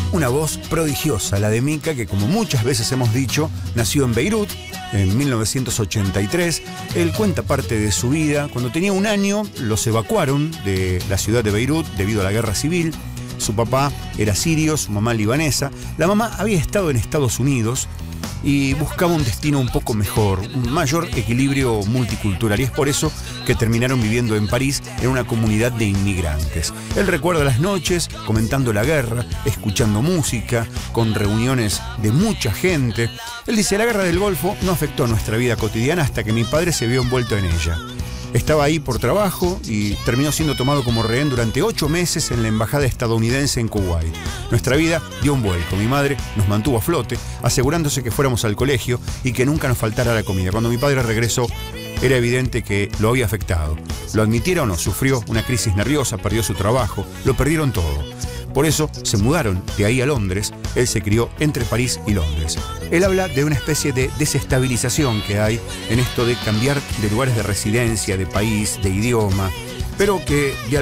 Una voz prodigiosa, la de Mika, que como muchas veces hemos dicho, nació en Beirut en 1983. Él cuenta parte de su vida. Cuando tenía 1 año, los evacuaron de la ciudad de Beirut debido a la guerra civil. Su papá era sirio, su mamá libanesa. La mamá había estado en Estados Unidos y buscaba un destino un poco mejor, un mayor equilibrio multicultural, y es por eso que terminaron viviendo en París en una comunidad de inmigrantes. Él recuerda las noches comentando la guerra, escuchando música, con reuniones de mucha gente. Él dice: la guerra del Golfo no afectó nuestra vida cotidiana hasta que mi padre se vio envuelto en ella. Estaba ahí por trabajo y terminó siendo tomado como rehén durante 8 meses en la embajada estadounidense en Kuwait. Nuestra vida dio un vuelco. Mi madre nos mantuvo a flote, asegurándose que fuéramos al colegio y que nunca nos faltara la comida. Cuando mi padre regresó, era evidente que lo había afectado. Lo admitiera o no, sufrió una crisis nerviosa, perdió su trabajo, lo perdieron todo. Por eso se mudaron de ahí a Londres. Él se crió entre París y Londres. Él habla de una especie de desestabilización que hay en esto de cambiar de lugares de residencia, de país, de idioma, pero que